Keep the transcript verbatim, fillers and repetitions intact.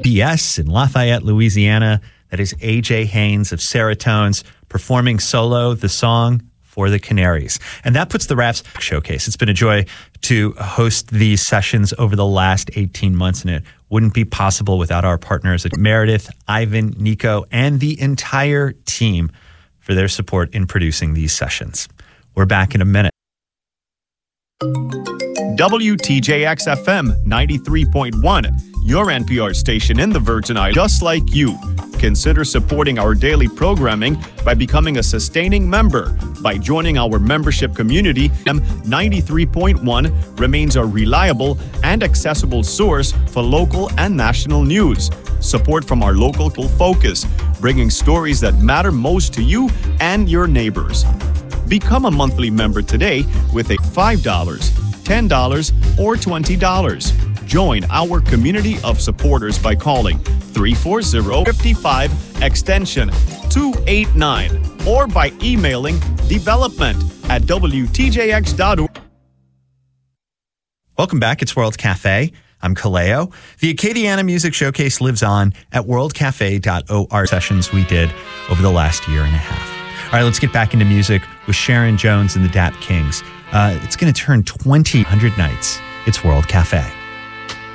B S in Lafayette, Louisiana. That is A J Haynes of Seratones performing solo the song For the Canaries. And that puts the Raps Showcase. It's been a joy to host these sessions over the last eighteen months, and it wouldn't be possible without our partners at Meredith, Ivan, Nico, and the entire team for their support in producing these sessions. We're back in a minute. W T J X F M ninety-three point one, your N P R station in the Virgin Islands, just like you. Consider supporting our daily programming by becoming a sustaining member. By joining our membership community, M ninety-three point one remains a reliable and accessible source for local and national news. Support from our local focus, bringing stories that matter most to you and your neighbors. Become a monthly member today with a five dollars, ten dollars, or twenty dollars. Join our community of supporters by calling three four zero, five five, extension two eight nine or by emailing development at W T J X dot org. Welcome back. It's World Cafe. I'm Kaleo. The Acadiana Music Showcase lives on at world cafe dot org sessions we did over the last year and a half. All right, let's get back into music with Sharon Jones and the Dap Kings. Uh, it's going to turn twenty one hundred nights. It's World Cafe.